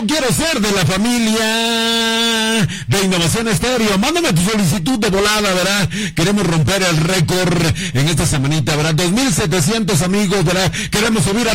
quiero ser de la familia de Innovación Estéreo. Mándame tu solicitud de volada, ¿verdad? Queremos romper el récord en esta semanita, ¿verdad? 2,700 amigos, ¿verdad? Queremos subir a